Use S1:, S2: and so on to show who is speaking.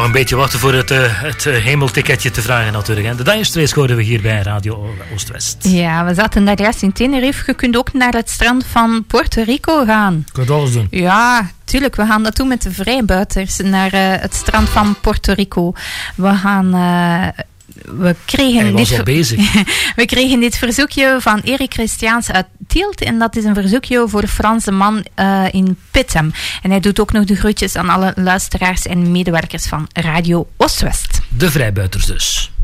S1: een beetje wachten voor het hemelticketje te vragen natuurlijk. Hè. De Dire Straits hoorden we hier bij Radio Oost-West.
S2: Ja, we zaten daar juist in Tenerife. Je kunt ook naar het strand van Puerto Rico gaan.
S1: Kun je alles doen?
S2: Ja, tuurlijk. We gaan dat doen met de vrijbuiters naar het strand van Puerto Rico. We kregen dit verzoekje van Erik Christiaans uit Tielt. En dat is een verzoekje voor de Franse man in Pittem. En hij doet ook nog de groetjes aan alle luisteraars en medewerkers van Radio Oost-West.
S1: De vrijbuiters dus.